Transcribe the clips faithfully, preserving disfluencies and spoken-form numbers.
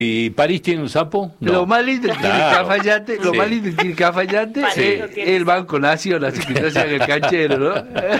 ¿Y París tiene un sapo? No. Lo más lindo que tiene Claro. Cafayate, lo Sí. más lindo que tiene Cafayate Sí. es el Banco Nación, así que no sean el canchero, ¿no?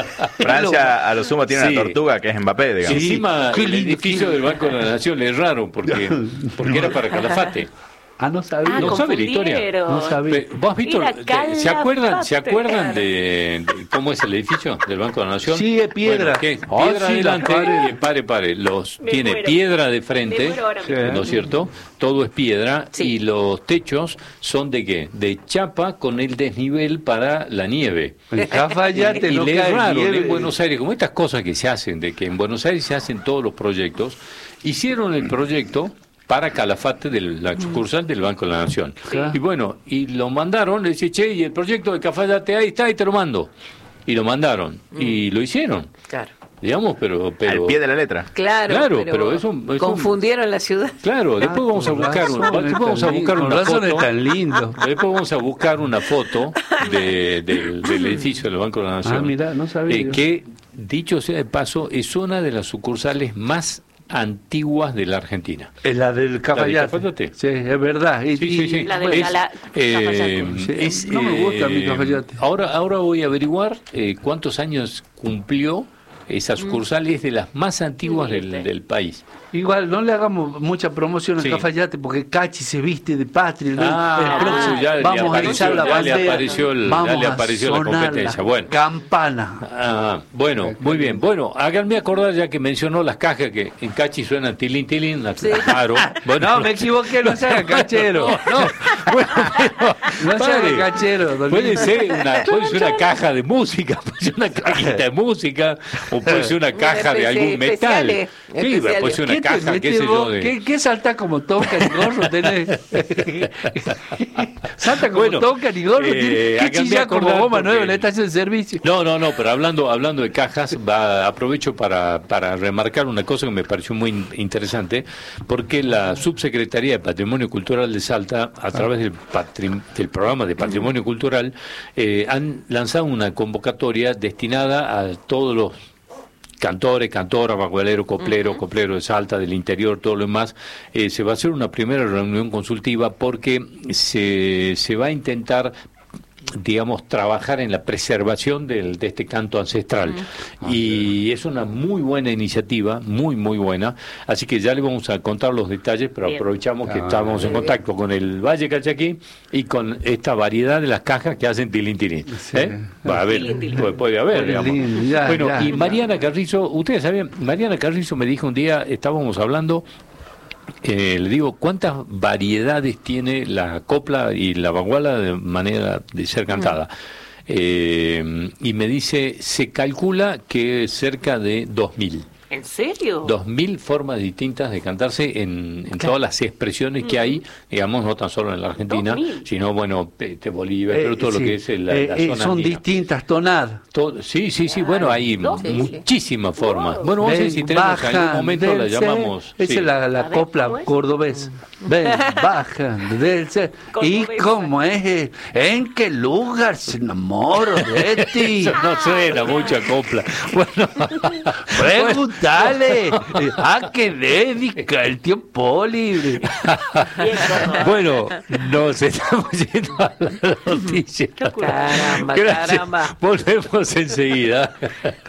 Francia a lo sumo tiene Sí. una tortuga que es Mbappé, digamos. Sí, encima qué el lindo, edificio qué- del Banco de la Nación es raro porque, porque era para Calafate. Ah, no sabía. Ah, No sabe la historia. confundieron. No sabía. Pe- ¿Vos has visto? Era de- ¿Se acuerdan, ¿se Calafate. acuerdan de, de cómo es el edificio del Banco de la Nación? Sí, es piedra. Bueno, ¿qué? Ah, Piedra sí, la adelante pared. y pare, pare. Los, Me tiene muero. piedra de Me frente, muero ahora Sí. mismo. ¿no es cierto? Todo es piedra Sí. y los techos son de qué? De chapa con el desnivel para la nieve. En Cafayate y no le es cae raro nieve. en Buenos Aires, como estas cosas que se hacen, de que en Buenos Aires se hacen todos los proyectos, hicieron el proyecto para Calafate de la sucursal del Banco de la Nación. Sí. Y bueno, y lo mandaron, le dice, che, y el proyecto de Cafayate ahí está y te lo mando. Y lo mandaron, y lo hicieron, Claro. digamos, pero... pero Al pie de la letra. Claro, Claro, pero, pero eso- eso- confundieron la ciudad. Claro, después vamos a Con buscar, razón, un- después es vamos a tan buscar lindo, una con razón foto. es tan lindo. Después vamos a buscar una foto de- del, del edificio del Banco de la Nación. Ah, mirá, no sabía. Eh, que, dicho sea de paso, es una de las sucursales más antiguas de la Argentina. Es la del Cafayate. Cafayate. Sí, es verdad. Y- Sí, sí, sí. y- La de Es, Cala- eh, Cafayate. es, Sí, no me gusta mi eh, Cafayate. Ahora, ahora voy a averiguar eh, cuántos años cumplió esa sucursal. Es de las más antiguas del, Viste. del país. Igual, no le hagamos mucha promoción al Sí. Cafayate porque Cachi se viste de patria. ¿no? Ah, El próximo- ya le vamos a apareció- izar la ya le bandera. apareció el- ya vamos le a apareció la sonar competencia. Bueno. Campana. Ah, bueno, muy bien. Bueno, háganme acordar, ya que mencionó las cajas que en Cachi suenan tilín, tilín. la- Claro. Bueno, No, me equivoqué, no sea cachero. No, no. Bueno, pero, No sea padre, cachero. don puede Nino. ser una, puede ser una caja de música, puede ser una cajita de música, o puede ser una caja de algún metal. Especiales, Sí, especiales. puede ser una ¿Qué te caja, qué metés sé yo, vos? de... ¿Qué, qué salta como toca y gorro tenés? Salta como Bueno, toca y gorro. eh, tenés. ¿Qué háganme chilla como acordar goma porque- nueva en la estación de servicio? No, no, no, pero hablando hablando de cajas, va, aprovecho para, para remarcar una cosa que me pareció muy in- interesante, porque la Subsecretaría de Patrimonio Cultural de Salta, a través del, patrim- del programa de Patrimonio Cultural, eh, han lanzado una convocatoria destinada a todos los cantores, cantoras, bagualeros, copleros, copleros de Salta, del interior, todo lo demás. Eh, se va a hacer una primera reunión consultiva porque se, se va a intentar, digamos, trabajar en la preservación del, de este canto ancestral. Y es una muy buena iniciativa, muy, muy buena. Así que ya le vamos a contar los detalles, pero Bien. aprovechamos que Ah, estamos en bien. contacto con el Valle Calchaquí y con esta variedad de las cajas que hacen tilín tilín. Sí. ¿Eh? Va a haber, Tilín, tilín. puede, puede haber, digamos. Tilín, ya, Bueno, ya, y ya. Mariana Carrizo, ustedes saben, Mariana Carrizo me dijo un día, estábamos hablando, eh, le digo, ¿cuántas variedades tiene la copla y la baguala de manera de ser cantada? Eh, y me dice, se calcula que cerca de dos mil. ¿En serio? Dos mil formas distintas de cantarse en, en todas las expresiones que hay, digamos, no tan solo en la Argentina, Dos mil. sino, bueno, de, de Bolivia, pero todo Eh, lo sí. que es la, Eh, la eh, zona son andina. distintas tonadas. Todo- sí, sí, sí, bueno, hay Dos mil. muchísimas formas. Bueno, no sé Ven, si tenemos en algún momento la del C. llamamos. Esa sí. es la, la A ver, copla ¿cómo es? cordobesa. Ven, bajan del C. ¿Y Cordobesa. cómo es? ¿En qué lugar se enamoro de ti? Eso no suena mucho a copla. Bueno, Pregúntale a qué dedica el tiempo libre. Bien, Córdoba. bueno, nos estamos yendo a la noticia. Caramba, Gracias. caramba. Volvemos enseguida.